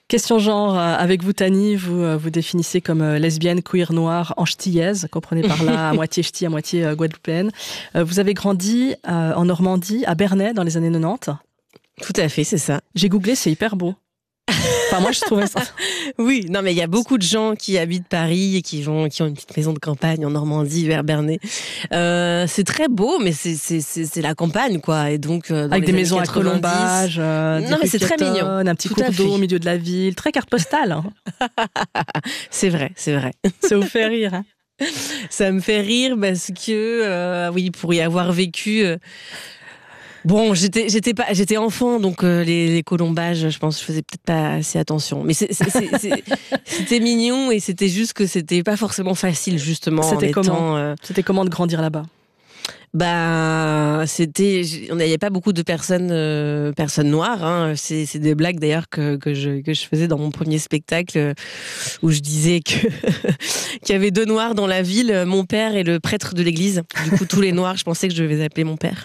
Question genre, avec vous Tani, vous définissez comme lesbienne, queer, noire, antillaise, comprenez par là à moitié ch'ti, à moitié guadeloupéenne. Vous avez grandi en Normandie, à Bernay, dans les années 90. Tout à fait, c'est ça. J'ai googlé, c'est hyper beau. Enfin, moi, je trouvais ça. Oui, non, mais il y a beaucoup de gens qui habitent Paris et qui ont une petite maison de campagne en Normandie, vers Bernay. C'est très beau, mais c'est la campagne, quoi. Et donc, avec des maisons 90, à colombage, non, mais c'est très mignon. Un petit cours d'eau au milieu de la ville. Très carte postale. Hein. C'est vrai. Ça vous fait rire, hein. Ça me fait rire parce que, oui, pour y avoir vécu... Bon, j'étais enfant, donc les colombages, je pense que je faisais peut-être pas assez attention. Mais c'était mignon et c'était juste que c'était pas forcément facile, justement. C'était comment de grandir là-bas ? Bah, on n'avait pas beaucoup de personnes noires. Hein. C'est des blagues d'ailleurs que je faisais dans mon premier spectacle où je disais qu'il y avait 2 noirs dans la ville, mon père et le prêtre de l'église. Du coup, tous les noirs, je pensais que je devais les appeler mon père.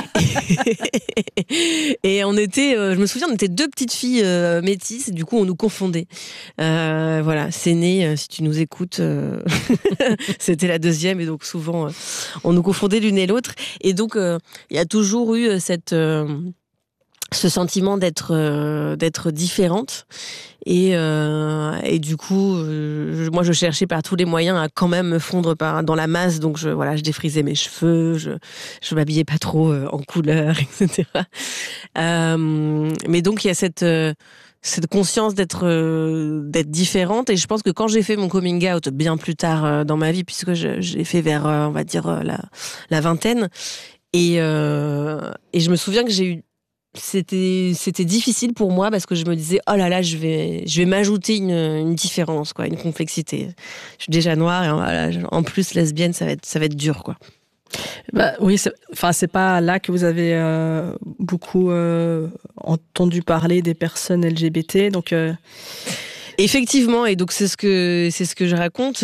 Et je me souviens, on était 2 petites filles métisses. Et du coup, on nous confondait. Voilà, Séné, si tu nous écoutes, c'était la 2e et donc souvent on nous confondait l'une et l'autre. Et donc, il y a toujours eu ce sentiment d'être différente. Et du coup, moi, je cherchais par tous les moyens à quand même me fondre dans la masse. Donc, je défrisais mes cheveux, je m'habillais pas trop en couleur, etc. Mais donc, il y a cette conscience d'être différente, et je pense que quand j'ai fait mon coming out bien plus tard dans ma vie, puisque j'ai fait vers on va dire la vingtaine, et je me souviens que c'était difficile pour moi parce que je me disais oh là là, je vais m'ajouter une différence, quoi, une complexité. Je suis déjà noire et voilà, en plus lesbienne, ça va être dur, quoi. Bah, oui, c'est pas là que vous avez beaucoup entendu parler des personnes LGBT, donc. Effectivement, et donc c'est ce que je raconte.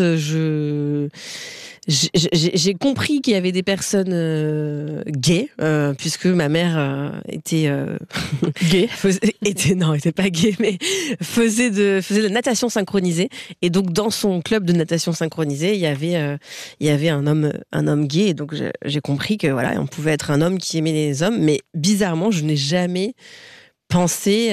J'ai compris qu'il y avait des personnes gays, puisque ma mère était gay. était pas gay, mais faisait de la natation synchronisée. Et donc dans son club de natation synchronisée, il y avait un homme gay. Et donc j'ai compris que voilà, on pouvait être un homme qui aimait les hommes. Mais bizarrement, je n'ai jamais penser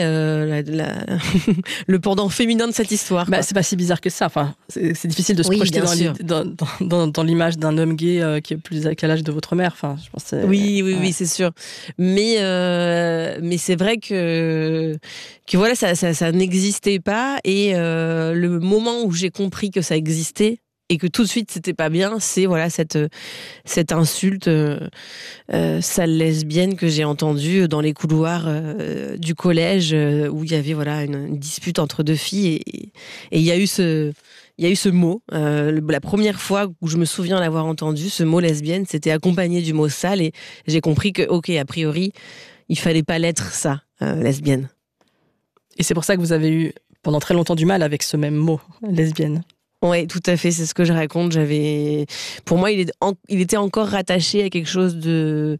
le pendant féminin de cette histoire. Bah, c'est pas si bizarre que ça. Enfin, c'est difficile de se projeter dans l'image d'un homme gay qui est plus à l'âge de votre mère. Enfin, je pense. Oui, c'est sûr. Mais c'est vrai que voilà, ça n'existait pas, et le moment où j'ai compris que ça existait et que tout de suite c'était pas bien, c'est voilà cette insulte sale lesbienne que j'ai entendue dans les couloirs du collège, où il y avait voilà une dispute entre 2 filles, et il y a eu ce mot. La première fois où je me souviens l'avoir entendu, ce mot lesbienne, c'était accompagné du mot sale, et j'ai compris que ok, a priori il fallait pas l'être, ça, lesbienne. Et c'est pour ça que vous avez eu pendant très longtemps du mal avec ce même mot, lesbienne. Oui, tout à fait, c'est ce que je raconte. Pour moi, il était encore rattaché à quelque chose de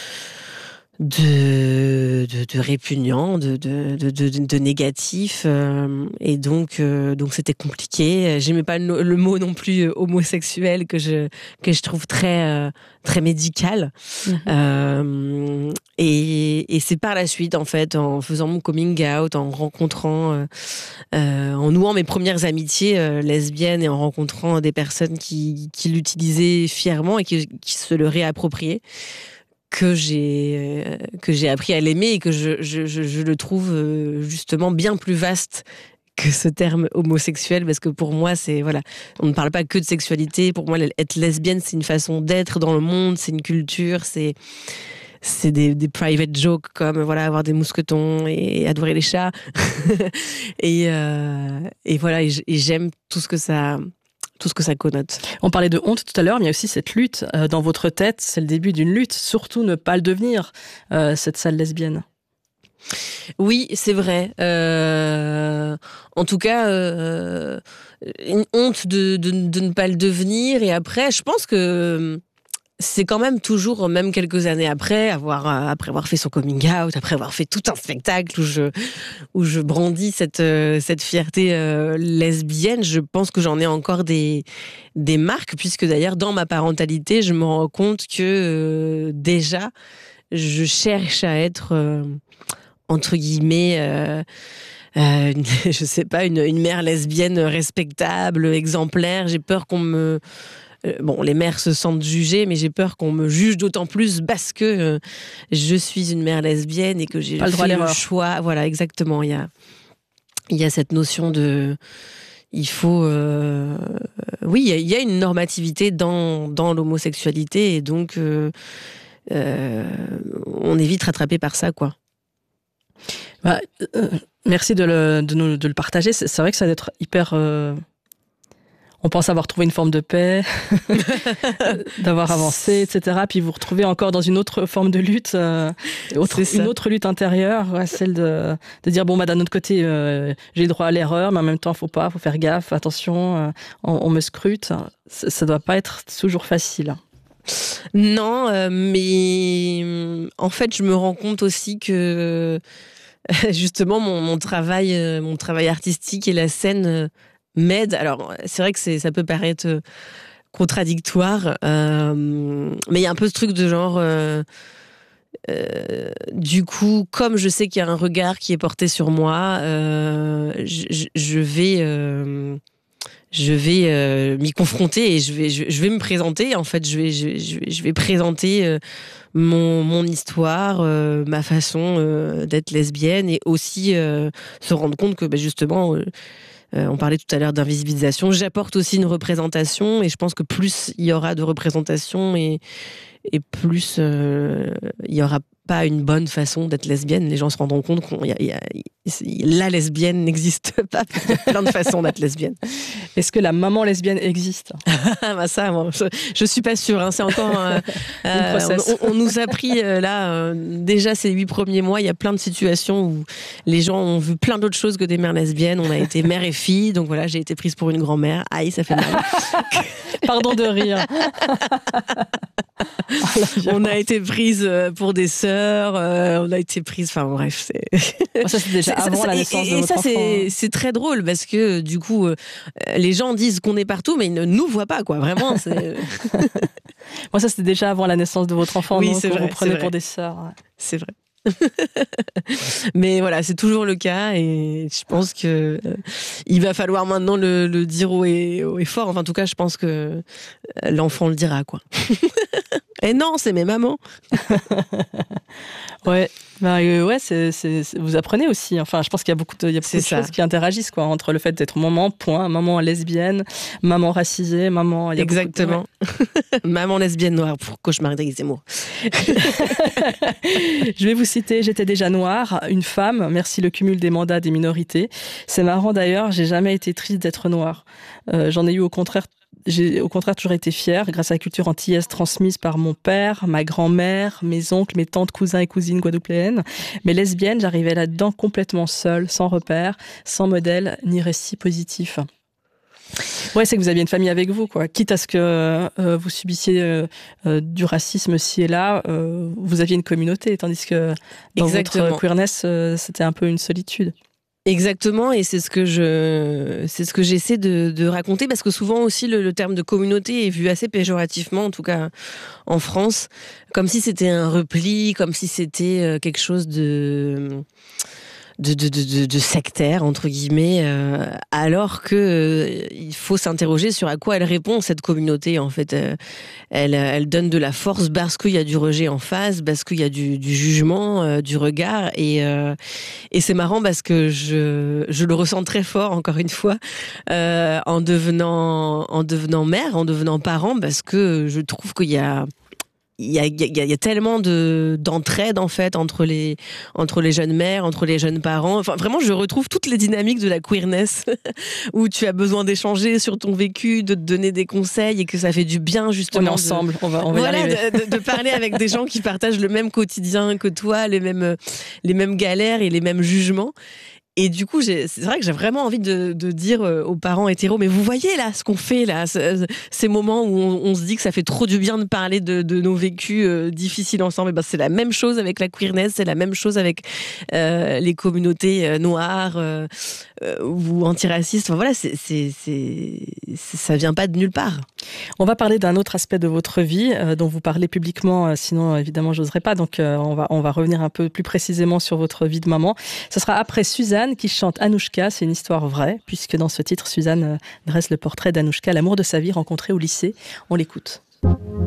répugnant, de négatif, et donc c'était compliqué. J'aimais pas le mot non plus homosexuel, que je trouve très très médical. Et c'est par la suite, en fait, en faisant mon coming out, en rencontrant, en nouant mes premières amitiés lesbiennes, et en rencontrant des personnes qui l'utilisaient fièrement et qui se le réappropriaient, que j'ai appris à l'aimer, et que je le trouve justement bien plus vaste que ce terme homosexuel, parce que pour moi, c'est voilà, on ne parle pas que de sexualité. Pour moi, être lesbienne, c'est une façon d'être dans le monde, c'est une culture, c'est des private jokes, comme voilà, avoir des mousquetons et adorer les chats. et voilà, et j'aime tout ce que ça connote. On parlait de honte tout à l'heure, mais il y a aussi cette lutte. Dans votre tête, c'est le début d'une lutte. Surtout ne pas le devenir, cette sale lesbienne. Oui, c'est vrai. En tout cas, une honte de ne pas le devenir. Et après, je pense que c'est quand même toujours, même quelques années après avoir fait son coming out, après avoir fait tout un spectacle où je brandis cette fierté lesbienne, je pense que j'en ai encore des marques, puisque d'ailleurs dans ma parentalité, je me rends compte que déjà je cherche à être entre guillemets je sais pas, une mère lesbienne respectable, exemplaire. J'ai peur qu'on me bon, les mères se sentent jugées, mais j'ai peur qu'on me juge d'autant plus parce que je suis une mère lesbienne et que j'ai fait le choix. Voilà, exactement. Il y a cette notion de... Il faut... oui, il y a une normativité dans l'homosexualité et donc on est vite rattrapé par ça, quoi. Bah, merci de le partager. C'est vrai que ça doit être hyper... On pense avoir trouvé une forme de paix, d'avoir avancé, etc. Puis vous retrouvez encore dans une autre forme de lutte, une autre lutte intérieure, celle de dire bon, bah, d'un autre côté, j'ai droit à l'erreur, mais en même temps, faut faire gaffe, attention, on me scrute. Ça doit pas être toujours facile. Non, mais en fait, je me rends compte aussi que justement mon travail artistique et la scène m'aide. Alors, c'est vrai que ça peut paraître contradictoire, mais il y a un peu ce truc de genre... du coup, comme je sais qu'il y a un regard qui est porté sur moi, je vais m'y confronter et je vais me présenter. En fait, je vais présenter mon histoire, ma façon d'être lesbienne et aussi se rendre compte que justement... on parlait tout à l'heure d'invisibilisation. J'apporte aussi une représentation et je pense que plus il y aura de représentation et plus il y aura pas une bonne façon d'être lesbienne. Les gens se rendront compte que la lesbienne n'existe pas. Il y a plein de façons d'être lesbienne. Est-ce que la maman lesbienne existe? Bah ça, moi, je suis pas sûre. Hein. C'est encore on nous a pris déjà ces 8 premiers mois. Il y a plein de situations où les gens ont vu plein d'autres choses que des mères lesbiennes. On a été mère et fille, donc voilà, j'ai été prise pour une grand-mère. Aïe, ça fait mal. Pardon de rire. On a été prise pour des sœurs, on a été prise, enfin bref, ça c'est déjà avant la naissance de votre enfant. Et ça c'est très drôle parce que du coup les gens disent qu'on est partout mais ils ne nous voient pas, quoi, vraiment. Moi ça c'était déjà avant la naissance de votre enfant. Oui, donc c'est vrai, vous prenez pour des sœurs. Ouais. C'est vrai. Mais voilà, c'est toujours le cas et je pense que il va falloir maintenant le dire haut et fort. Enfin, en tout cas, je pense que l'enfant le dira, quoi. Et non, c'est mes mamans. Ouais, vous apprenez aussi. Enfin, je pense qu'il y a beaucoup de choses qui interagissent, quoi, entre le fait d'être maman lesbienne, maman racisée, maman. Exactement. Maman lesbienne noire pour cauchemar d'Éric Zemmour. Je vais vous citer, j'étais déjà noire, une femme, merci le cumul des mandats des minorités. C'est marrant d'ailleurs, j'ai jamais été triste d'être noire. J'en ai eu au contraire. J'ai au contraire toujours été fière grâce à la culture antillaise transmise par mon père, ma grand-mère, mes oncles, mes tantes, cousins et cousines guadeloupéennes. Mais lesbienne, j'arrivais là-dedans complètement seule, sans repère, sans modèle ni récit positif. Ouais, c'est que vous aviez une famille avec vous, quoi. Quitte à ce que vous subissiez du racisme ci et là, vous aviez une communauté, tandis que dans votre queerness, c'était un peu une solitude. Exactement, et c'est ce que j'essaie de raconter, parce que souvent aussi le terme de communauté est vu assez péjorativement, en tout cas en France, comme si c'était un repli, comme si c'était quelque chose de sectaire, entre guillemets, alors que il faut s'interroger sur à quoi elle répond, cette communauté. En fait, elle donne de la force parce qu'il y a du rejet en face, parce qu'il y a du jugement, du regard, et c'est marrant parce que je le ressens très fort, encore une fois, en devenant mère, en devenant parent, parce que je trouve qu'il y a tellement d'entraide, en fait, entre les jeunes mères, entre les jeunes parents. Enfin, vraiment, je retrouve toutes les dynamiques de la queerness où tu as besoin d'échanger sur ton vécu, de te donner des conseils et que ça fait du bien, justement. On est ensemble, on va y arriver. De parler avec des gens qui partagent le même quotidien que toi, les mêmes galères et les mêmes jugements. Et du coup, c'est vrai que j'ai vraiment envie de dire aux parents hétéros, mais vous voyez là ce qu'on fait là, ces moments où on se dit que ça fait trop du bien de parler de nos vécus difficiles ensemble. Et ben, c'est la même chose avec la queerness, c'est la même chose avec les communautés noires ou antiracistes. Enfin, voilà, ça vient pas de nulle part. On va parler d'un autre aspect de votre vie dont vous parlez publiquement, sinon évidemment j'oserais pas. Donc on va revenir un peu plus précisément sur votre vie de maman. Ce sera après Suzanne qui chante Anouchka. C'est une histoire vraie, puisque dans ce titre, Suzanne dresse le portrait d'Anouchka, l'amour de sa vie rencontré au lycée. On l'écoute.